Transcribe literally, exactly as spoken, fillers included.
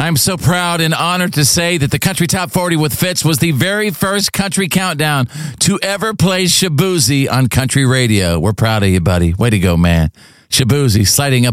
I'm so proud and honored to say that the Country Top forty with Fitz was the very first country countdown to ever play Shaboozey on country radio. We're proud of you, buddy. Way to go, man. Shaboozey sliding up